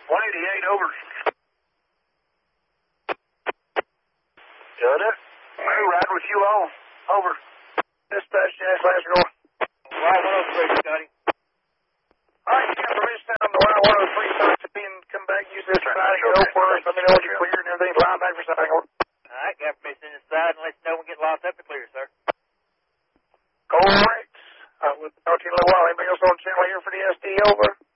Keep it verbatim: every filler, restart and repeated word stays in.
one eighty-eight, over. Got it? Hey, ride with you all. Over. Dispatch, Jazz Lascar. Right, one oh three, Scotty. All right, you got permission down to line one oh three, start to be and come back, use this side, go for us, let me know when you're clear and everything, line back for side, over. All right, got permission inside and let you know when we get locked up to clear, sir. Correct. Uh, we'll talk to you in a little while. Anybody else on the channel here for the S D, over?